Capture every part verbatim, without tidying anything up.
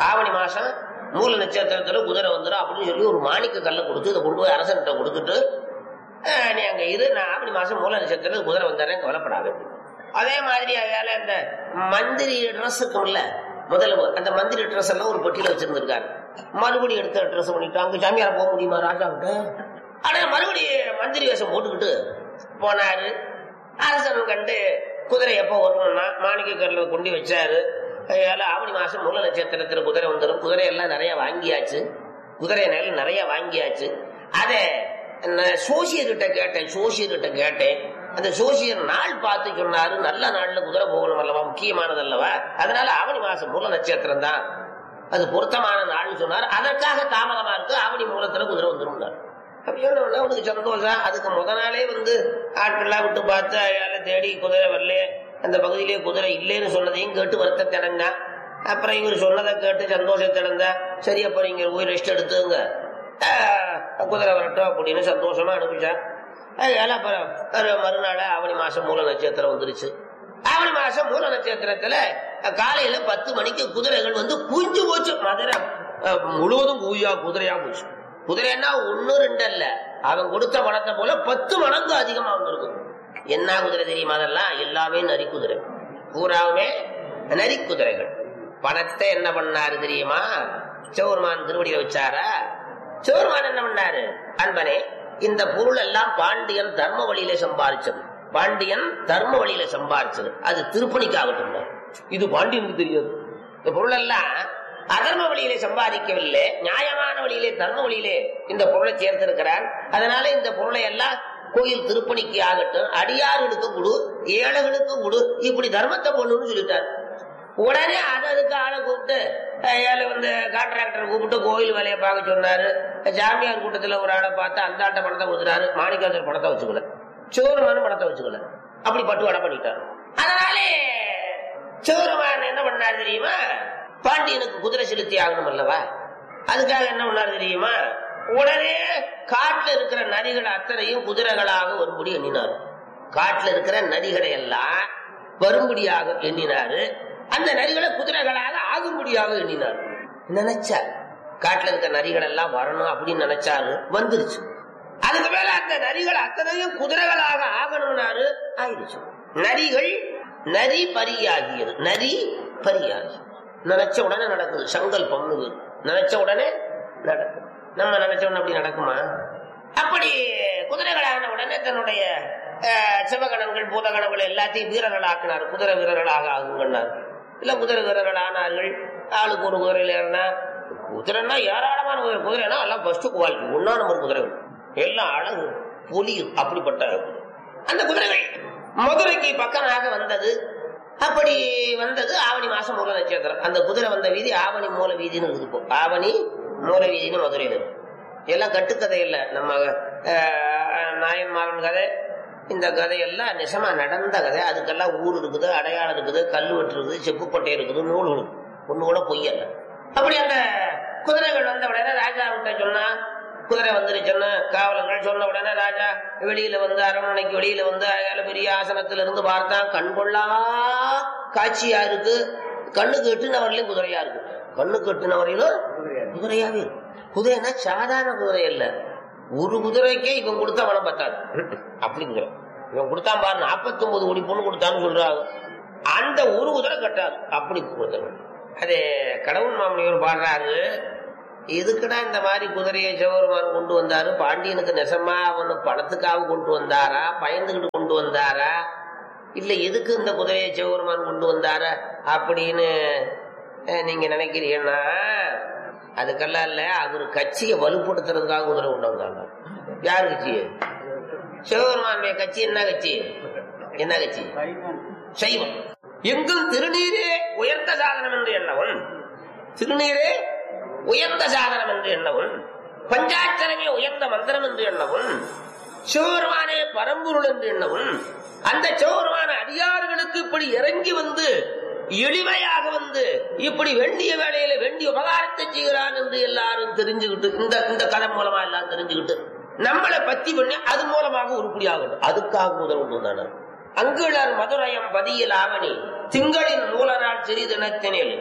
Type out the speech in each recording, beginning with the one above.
ஆவணி மாசம் மூல நட்சத்திரத்துல குதிரை வந்துடும் அப்படின்னு சொல்லி ஒரு மாணிக்க கல்லை கொடுத்து இதை கொண்டு போய் அரசன்கிட்ட கொடுத்துட்டு நீ அங்க இரு, நான் ஆவணி மாசம் மூல நட்சத்திரத்துல குதிரை வந்துடுறேன், கவலைப்படாது. அதே மாதிரி அதால இந்த மந்திரி ட்ரெஸ் இருக்கும்ல, முதல்ல அந்த மந்திரி ட்ரெஸ் எல்லாம் ஒரு பெட்டியில வச்சிருந்திருக்காரு. மறுபடியும் எடுத்த ட்ரெஸ் பண்ணிட்டு அங்க சாமியார போக முடியுமா ராஜா கிட்ட? ஆனா மறுபடியும் மந்திரி வேஷம் போட்டுக்கிட்டு போனாரு. அரசன் கண்டு குதிரை எப்ப வரணும்னா மாணிக்க கல்ல கொண்டு வச்சாரு. ஆவணி மாசம் மூல நட்சத்திரத்துல குதிரை வந்துடும். குதிரையெல்லாம் நிறைய வாங்கியாச்சு, குதிரை நெல் நிறைய வாங்கியாச்சு. அத சோசியர்கிட்ட கேட்டேன் சோசியர்கிட்ட கேட்டேன் அந்த சோசியர் நாள் பார்த்து சொன்னாரு, நல்ல நாள்ல குதிரை போகணும் அல்லவா, முக்கியமானது அல்லவா, அதனால ஆவணி மாசம் மூல நட்சத்திரம் தான் அது பொருத்தமான நாள்னு சொன்னார். அதற்காக தாமதமா இருக்கு, ஆவணி மூலத்துல குதிரை வந்துடும். அப்படின்னு அவனுக்கு சந்தோஷம். அதுக்கு முத நாளே வந்து ஆட்கள்லாம் விட்டு பார்த்து அயால தேடி குதிரை வரல, அந்த பகுதியிலேயே குதிரை இல்லைன்னு சொன்னதையும் கேட்டு வருத்தத்திடங்க. அப்புறம் இவர் சொன்னதை கேட்டு சந்தோஷத்திடங்க. சரி அப்ப நீங்க போய் ரெஸ்ட் எடுத்துங்க, குதிரை வரட்டும் அப்படின்னு சந்தோஷமா அனுப்பிச்சா. அதனால அப்புறம் மறுநாள் ஆவணி மாசம் மூல நட்சத்திரம் வந்துருச்சு. ஆவணி மாசம் மூல நட்சத்திரத்துல காலையில பத்து மணிக்கு குதிரைகள் வந்து குஞ்சு போச்சு. மதுரை முழுவதும் கூயா குதிரையா போச்சு. குதிரைன்னா ஒன்னு ரெண்டு அல்ல, அவன் கொடுத்த பணத்தை போல பத்து மடங்கு அதிகமா வந்திருக்கும். என்ன குதிரை தெரியுமா? அதெல்லாம் எல்லாமே நரி குதிரை, பூராவுமே நரி குதிரைகள். பணத்தை என்ன பண்ணாரு தெரியுமா? சிவபெருமான் திருவடியில வச்சாரா? சிவபெருமான் என்ன பண்ணாரு? அன்பனே, இந்த பொருள் எல்லாம் பாண்டியன் தர்ம வழியில சம்பாதிச்சது, பாண்டியன் தர்ம வழியில சம்பாதிச்சது, அது திருப்பணிக்காகட்டும். இது பாண்டியனுக்கு தெரியாது. இந்த பொருள் எல்லாம் அதர்ம வழியிலே சம்பாதிக்கவில்லை, நியாயமான வழியிலே தர்ம வழியிலே இந்த பொருளை சேர்த்திருக்கிறான். அதனால இந்த பொருளை எல்லாம் கோயில் திருப்பணிக்கு ஆகட்டும், அடியார்களுக்கு கொடு, ஏழைகளுக்கு கொடு, இப்படி தர்மத்தை பண்ணுன்னு சொல்லிட்டார். உடனே அது அதுக்கு ஆளை கூப்பிட்டு ஏழை வந்து கான்ட்ராக்டர் கூப்பிட்டு கோயில் வேலையை பார்க்க சொன்னாரு. ஜாமியார் கூட்டத்துல ஒரு ஆளை பார்த்து அந்த ஆட்ட பணத்தை கொடுத்துட்டாரு. மாணிக்காசர் பணத்தை வச்சுக்கல, சிவபெருமானும் பணத்தை வச்சுக்கல, அப்படி பட்டுவாடா பண்ணிட்டாரு. அதனாலே சிவபெருமான் என்ன பண்ணாரு தெரியுமா? பாண்டியனுக்கு குதிரை செலுத்தி ஆகணும் அல்லவா, அதுக்காக என்ன பண்ணாரு தெரியுமா? உடனே காட்டுல இருக்கிற நதிகள் அத்தனையும் குதிரைகளாக வரும்படி எண்ணினார். காட்டுல இருக்கிற நதிகளை எல்லாம் வரும்படியாக எண்ணினாரு. அந்த நதிகளை குதிரைகளாக ஆகும்படியாக எண்ணினார். நினைச்சார் காட்டுல இருக்கிற நதிகள் எல்லாம் வரணும் அப்படின்னு நினைச்சாரு, வந்துருச்சு. அதுக்கு மேல அந்த நதிகள் அத்தனையும் குதிரைகளாக ஆகணும்னாரு, ஆயிடுச்சு. நதிகள் நரி பரியாகியது, நரி பரியாகி நினைச்ச உடனே நடக்குது. சங்கல்பம் நினைச்ச உடனே நடக்கும். நம்ம நினைச்ச உடனே அப்படி நடக்குமா? அப்படி குதிரைகளான உடனே தன்னுடைய சிவகணங்கள் பூதகணங்கள் எல்லாத்தையும் வீரர்கள் ஆக்கினார். குதிரை வீரர்களாக ஆகுங்கன்னார். இல்ல குதிரை வீரர்கள் ஆனார்கள். ஆளுக்கு ஒரு குதிரையில ஏறினா, குதிரைன்னா ஏராளமான குதிரை, குதிரைனா எல்லாம் ஃபர்ஸ்ட் குவாலிட்டி, ஒன்னா நம்பர் குதிரைகள், எல்லாம் அழகு பொலியும். அப்படிப்பட்ட அந்த குதிரைகள் மதுரைக்கு பக்கமாக வந்தது. அப்படி வந்தது ஆவணி மாசம் மூல நட்சத்திரம். அந்த குதிரை வந்த வீதி ஆவணி மூல வீதினு இருக்கும். ஆவணி மூல வீதினு மதுரையில் இருக்கும். எல்லாம் கட்டுக்கதை இல்ல, நம்ம நாயன்மாரன் கதை. இந்த கதையெல்லாம் நிஜமா நடந்த கதை. அதுக்கெல்லாம் ஊர் இருக்குது, அடையாளம் இருக்குது, கல்வெட்டு இருக்குது, செப்புப்பட்டை இருக்குது, நூல் இருக்குது, ஒண்ணு கூட பொய்யல்ல. அப்படி அந்த குதிரைகள் வந்த உடனே ராஜா கிட்ட சொன்னா, குதிரை வந்துருச்சுன்னு காவலங்கள் சொன்ன உடனே ராஜா வெளியில வந்து அரண்மனைக்கு வெளியில வந்து அயால பெரிய ஆசனத்துல இருந்து பார்த்தா கண்கொள்ளா காட்சியா இருக்கு. கண்ணுக்கு எட்டுனவரையிலும் குதிரையா இருக்கு, கண்ணுக்கு எட்டுனவரையிலும் குதிரையாவே இருக்கு. குதிரைனா சாதாரண குதிரை இல்ல, ஒரு குதிரைக்கே இவன் கொடுத்தா பணம் பத்தாது. அப்படி குதிரை இவன் கொடுத்தான் பாரு, நாற்பத்தி ஒன்பது கோடி பொண்ணு கொடுத்தான்னு சொல்றாங்க. அந்த ஒரு குதிரை கட்டாது, அப்படி குதிரை. அது கடவுள் மாமனியவர் பாடுறாரு, எதுக்குடா இந்த மாதிரி குதிரையை சிவபெருமான் கொண்டு வந்தாரு? பாண்டியனுக்கு நெசமா அவனு பணத்துக்காக கொண்டு வந்தாரா, பயந்துகிட்டு கொண்டு வந்தாரா, இல்ல எதுக்கு இந்த குதிரையை சிவபெருமான் கொண்டு வந்தாரா அப்படின்னு நீங்க நினைக்கிறீங்கன்னா அதுக்கெல்லாம் இல்ல. அவரு கட்சியை வலுப்படுத்துறதுக்காக குதிரை கொண்டு வந்தாங்க. யாரு கட்சி? சிவபெருமானுடைய கட்சி. என்ன கட்சி? என்ன கட்சி? சைவம். எங்கும் திருநீரே உயர்ந்த சாதனம் என்று எண்ணவும், திருநீரே உயர்ந்த சாதனம் என்று எண்ணவும், பஞ்சாட்சரமே உயர்ந்த மந்திரம் என்று எண்ணவும், சிவபெருமானே பரம்பொருள் என்று எண்ணவும், அந்த சிவபெருமான அடியார்களுக்கு இப்படி இறங்கி வந்து எளிமையாக வந்து இப்படி வேண்டிய வேலையில வேண்டிய உபகாரத்தை செய்கிறான் என்று எல்லாரும் தெரிஞ்சுக்கிட்டு, இந்த இந்த கதை மூலமா எல்லாம் தெரிஞ்சுக்கிட்டு நம்மளை பத்தி பண்ணி அது மூலமாக உருப்படி ஆகணும். அதுக்காக உதவி வந்தான. அங்குளர் மதுரையம் பதியில் ஆவணி திங்களின் மூல நாள் சிறிதினத்தினில்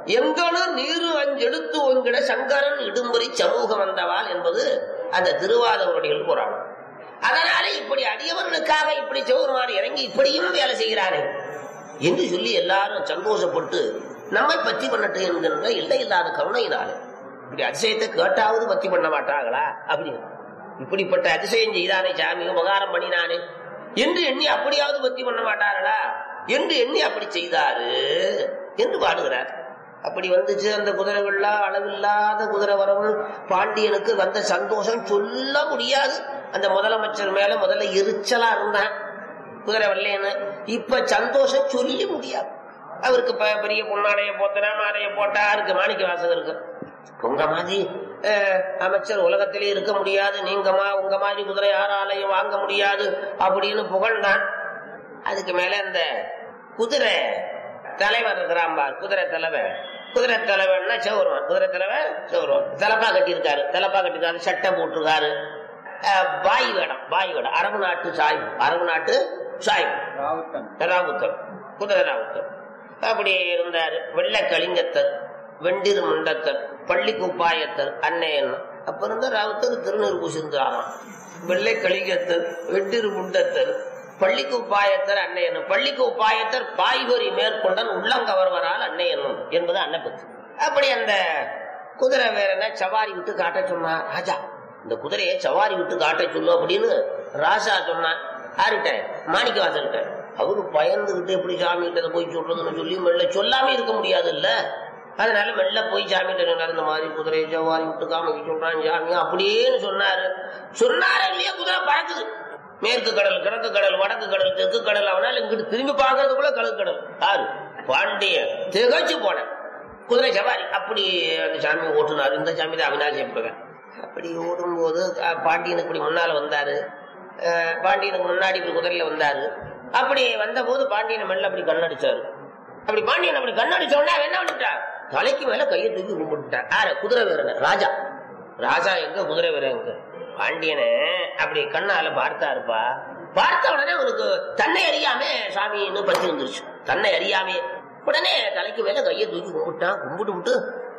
எங்கனும் நீரு அஞ்செடுத்து ஒங்கிட சங்கரன் இடும்புரி சமூகம் வந்தவாள் என்பது அந்த திருவாதவருடைய புராணம். அதனால இப்படி அடியவர்களுக்காக இப்படி சிவபெருமான் இறங்கி இப்படியும் வேலை செய்கிறானே என்று சொல்லி எல்லாரும் சந்தோஷப்பட்டு நம்மை பத்தி பண்ணட்டு என்கின்ற இல்லை இல்லாத கருணையினாலே இப்படி அதிசயத்தை கேட்டாவது பத்தி பண்ண மாட்டாங்களா? அப்படி இப்படிப்பட்ட அதிசயம் செய்தானே சாமி, உபகாரம் பண்ணினானே என்று எண்ணி அப்படியாவது பத்தி பண்ண மாட்டார்களா என்று எண்ணி அப்படி செய்தாரு என்று பாடுகிறார். அப்படி வந்துச்சு அந்த குதிரைகள்லாம், அளவில்லாத குதிரை வரவும் பாண்டியனுக்கு வந்த சந்தோஷம் சொல்ல முடியாது. அந்த முதலமைச்சர் மேல முதல்ல எரிச்சலா இருந்தான் குதிரை வரலன்னு, இப்ப சந்தோஷம் சொல்லி முடியாது. அவருக்கு பெரிய பொன்னாடைய போத்தனா மாலைய போட்டா இருக்கு, மாணிக்க வாசகம் இருக்கு. உங்க மாதிரி அமைச்சர் உலகத்திலே இருக்க முடியாது, நீங்கம்மா உங்க மாதிரி குதிரை யாராலையும் வாங்க முடியாது அப்படின்னு புகழ்ந்தான். அதுக்கு மேல அந்த குதிரை தலைவர் இருக்கிறான் பார், குதிரை தலைவர் குதிரை தலைவர்னா சிவபெருமான். குதிரை தலைவர் சிவபெருமான் தலப்பா கட்டியிருக்காரு, தலப்பா கட்டிருக்காரு, சட்டை போட்டிருக்காரு, பாய் வேடம், பாய் வேடம், அரபு நாட்டு சாய்வு, அரபு நாட்டு சாய்வு, ராவுத்தர், குதிரை ராவுத்தர் அப்படி இருந்தாரு. வெள்ளை கலிங்கத்தர், வெண்டிரு முண்டத்தர், பள்ளி குப்பாயத்தர், அன்னையன். அப்ப இருந்த ராவுத்தர் திருநீர் பூசிருந்தாராம். வெள்ளை கலிங்கத்தர், வெண்டிரு முண்டத்தர், பள்ளிக்கு உப்பாயத்தர் அன்னையன். பள்ளிக்கு உப்பாயத்தர் பாய்வரி மேற்கொண்டன் உள்ளங்கவர்வரால் அன்னையன் என்பது அன்னப்பத்து. அப்படி அந்த குதிரை வேற என்ன சவாரி விட்டு காட்ட சொன்னா ராஜா, இந்த குதிரையை சவாரி விட்டு காட்ட சொல்லு அப்படின்னு ராஜா சொன்னான். யாருகிட்ட? மாணிக்க வாசல்கிட்ட. அவரு பயந்துகிட்டு எப்படி சாமி கிட்ட போய் சொல்றதுன்னு சொல்லி மெல்ல சொல்லாம இருக்க முடியாது இல்ல, அதனால மெல்ல போய் சாமி கிட்ட இந்த மாதிரி குதிரையை சவாரி விட்டு காமிக்க சொல்றான் சாமி அப்படின்னு சொன்னாரு. சொன்னாரு இல்லையா, குதிரை பறக்குது. மேற்கு கடல், கிழக்கு கடல், வடக்கு கடல், தெற்கு கடல். அவனால இங்கிட்டு திரும்பி பார்க்கறதுக்குள்ள கிழக்கு கடல். யாரு? பாண்டிய திகச்சு போன குதிரை சவாரி. அப்படி அந்த சாமி ஓட்டுனாரு. இந்த சாமி தான் அவினாசி. அப்படி ஓடும்போது பாண்டியனுக்கு இப்படி முன்னால வந்தாரு. பாண்டியனுக்கு முன்னாடி இப்படி குதிரையில வந்தாரு. அப்படி வந்த போது பாண்டியனை மெல்ல அப்படி கண்ணடிச்சாரு. அப்படி பாண்டியன் அப்படி கண்ணடிச்ச உடனே என்ன பண்ணிட்டார்? தலைக்கு மேல கையை தூக்கி கும்பிட்டுட்டார். யார? குதிரை வீரன் ராஜா. ராஜா எங்க, குதிரை வீரன் எங்க? பாண்டியனை அப்படி கண்ணால பார்த்தாருப்பா. பார்த்த உடனே அவனுக்கு தன்னை அறியாமே சாமின்னு பத்தி வந்துருச்சு. தன்னை அறியாமே உடனே தலைக்கு மேல கையை தூக்கி கும்பிட்டான். கும்பிட்டு விட்டு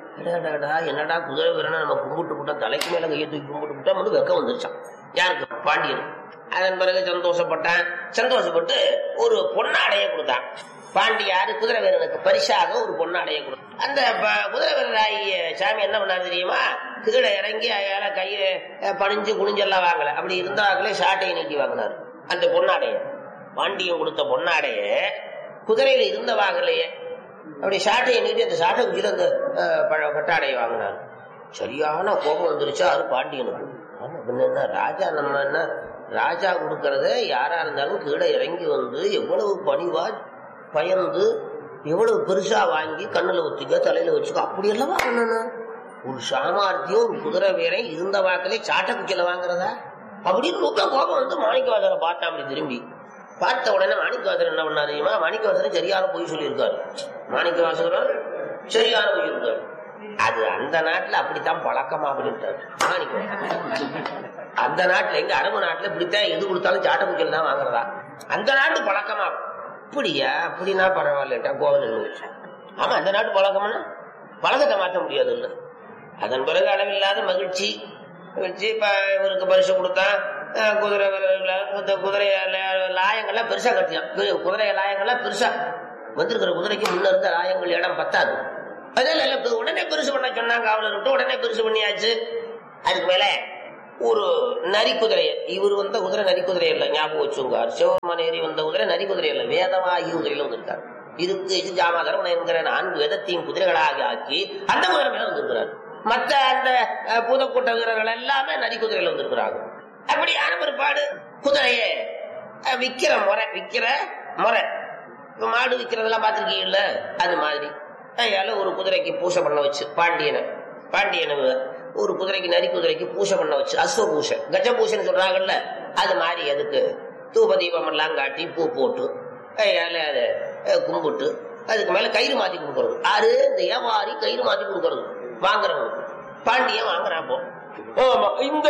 என்னடா குதிரை வீரனை நம்ம கும்பிட்டு விட்டோம், தலைக்கு மேல கையை தூக்கி கும்பிட்டு விட்டோம், வெக்கம் வந்துருச்சான். யாருக்கு? பாண்டியன். அதன் பிறகு சந்தோஷப்பட்டான். சந்தோஷப்பட்டு ஒரு பொன்னாடைய கொடுத்தான். பாண்டியாரு குதிரை வீரனுக்கு பரிசாக ஒரு பொன்னாடைய கொடுத்தான். அந்த குதிரை வீரராகிய சாமி என்ன பண்ணாரு தெரியுமா? கீழே இறங்கி அயால கையை பணிஞ்சு குனிஞ்செல்லாம் வாங்கல. அப்படி இருந்தாங்களே சாட்டையை நீட்டி வாங்கினாரு. அந்த பொன்னாடைய, பாண்டியன் கொடுத்த பொன்னாடைய குதிரையில இருந்த வாங்கலையே, அப்படி சாட்டையை நீட்டி அந்த சாட்டை குச்சில அந்த பட்டாடையை வாங்கினாரு. சரியான கோபம் வந்துருச்சா அது பாண்டியனுக்கு. என்ன ராஜா, நம்ம என்ன ராஜா கொடுக்கறத யாரா இருந்தாலும் கீழே இறங்கி வந்து எவ்வளவு பணிவா பயந்து எவ்வளவு பெருசா வாங்கி கண்ணுல ஒத்திக்க தலையில வச்சுக்கோ அப்படியெல்லாம் வாங்கணும். ஒரு சாமார்த்தியம் ஒரு குதிரை வேற இருந்த வாக்கிலே சாட்டை குச்சில வாங்குறதா அப்படின்னு ரொம்ப கோபம் வந்து மாணிக்கவாசரை பார்த்தா. அப்படி திரும்பி பார்த்த உடனே மாணிக்கவாசர் என்ன பண்ணாரு? மாணிக்கவாசரை சரியான பொய் சொல்லியிருக்காரு. மாணிக்கவாசகர் சரியான பொய் இருக்காரு. அது அந்த நாட்டுல அப்படித்தான் பழக்கமா அப்படின்ட்டாரு மாணிக்கவாசர். அந்த நாட்டுல எங்க அரபு நாட்டுல இப்படித்தான் எது கொடுத்தாலும் சாட்டை குச்சில தான் வாங்குறதா அந்த நாட்டு பழக்கமா. அப்படியா? அப்படின்னா பரவாயில்லட்டா கோவில் நின்று. ஆமா, அந்த நாட்டு பழக்கம்னா பழக்கத்தை மாற்ற முடியாது இல்ல. அதன் பிறகு அளவில்லாத மகிழ்ச்சி வச்சு இப்ப இவருக்கு பரிசு கொடுத்தான். குதிரை குதிரை லாயங்கள்லாம் பெருசா கட்டியான். குதிரை லாயங்கள்லாம் பெருசா வந்திருக்கிற குதிரைக்கு முன்ன இருந்த லாயங்கள் இடம் பத்தாது. அதனால உடனே பெருசு பண்ண சொன்னாங்க. காவலர் விட்டு உடனே பெருசு பண்ணியாச்சு. அதுக்கு மேல ஒரு நரி குதிரைய, இவர் வந்த குதிரை நரி குதிரை இல்ல, ஞாபகம் வச்சுங்க. சிவபெருமான் ஏறி வந்த குதிரை நரி குதிரை இல்ல, வேதமாகி குதிரையில வந்திருக்காரு. இதுக்கு இது ஜாமாதரம் என்கிற நான்கு வேதத்தையும் குதிரைகளாக ஆக்கி அந்த குதிரை மேல வந்திருக்கிறார். மற்ற அந்த பூதக்கூட்ட வீரர்கள் எல்லாமே நரி குதிரையில வந்திருக்கிறாங்க. அப்படியான பிற்பாடு குதிரைய விக்கிற முறை, விக்கிற முறை மாடு விக்கிறதெல்லாம் பார்த்திருக்கீங்கல்ல, அது மாதிரி அதனால ஒரு குதிரைக்கு பூசை பண்ண வச்சு பாண்டியனை பாண்டியனை ஒரு குதிரைக்கு நரி குதிரைக்கு பூசை பண்ண வச்சு, அஸ்வ பூசை கஜ பூசைன்னு சொல்றாங்கல்ல, அது மாதிரி அதுக்கு தூப தீபம் எல்லாம் காட்டி பூ போட்டு அதனால அதை கும்பிட்டு அதுக்கு மேல கயிறு மாத்தி கொடுக்கறது. ஆறு இந்த வியாபாரி கயிறு மாத்தி கொடுக்கறது வாங்குறவங்க. பாண்டியன் வாங்குறான். போ இந்த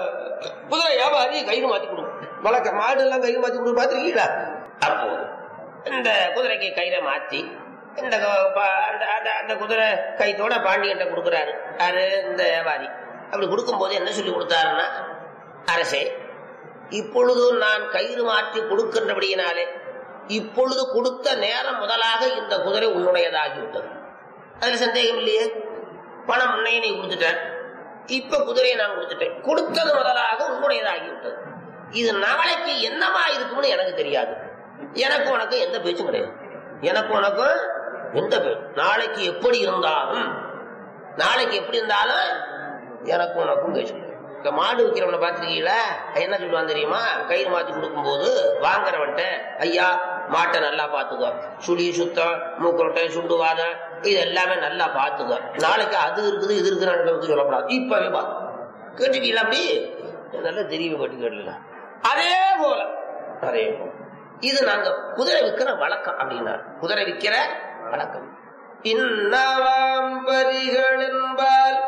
குதிரை வியாபாரி கயிறு மாத்தி கொடுக்கும். வழக்க மாடு எல்லாம் கயிறு மாத்தி கொடுக்க பாத்திருக்கீங்களா? அப்போ இந்த குதிரைக்கு கயிறை மாத்தி இந்த அந்த குதிரை கைத்தோட பாண்டியன்ட்ட கொடுக்குறாரு. யாரு? இந்த வியாபாரி. அப்படி கொடுக்கும் போது என்ன சொல்லி கொடுத்தாருன்னா, அரசே, இப்பொழுது நான் கயிறு மாற்றி கொடுக்கின்றபடியினாலே இப்பொழுது கொடுத்த நேரம் முதலாக இந்த குதிரை உன்னுடையதாகிவிட்டது. அதுல சந்தேகம் இல்லையே. பணம் முன்னையே நீ கொடுத்துட்ட, இப்ப குதிரையை நான் கொடுத்துட்டேன். கொடுத்தது முதலாக உன்னுடையதாகிவிட்டது. இது நாளைக்கு என்னமா இருக்கும்னு எனக்கு தெரியாது. எனக்கு உனக்கு எந்த பேச்சும் கிடையாது. எனக்கு உனக்கும் எந்த பேச்சு. நாளைக்கு எப்படி இருந்தாலும் நாளைக்கு எப்படி இருந்தாலும் எனக்கு உனக்கும் பேச்சு. இந்த மாடு விற்கிறவனை பார்த்துருக்கீங்களா? என்ன சொல்லுவான் தெரியுமா? கயிறு மாத்தி கொடுக்கும் போது வாங்குறவன்ட்ட, ஐயா மாட்டை நல்லா பாத்துக்க, சுழி சுத்தம் மூக்கொட்டை சுண்டுவாத இது எல்லாமே நல்லா பாத்துக்க, நாளைக்கு அது இருக்குது இது இருக்குன்னு சொல்லக்கூடாது, இப்பவே பாத்து கேட்டுக்கீங்களா? அப்படி நல்லா தெரியும் பட்டு கேட்டுல. அதே போல அதே போல இது நாங்க குதிரை விற்கிற வழக்கம் அப்படின்னா, குதிரை விற்கிற வழக்கம். இன்னவாம்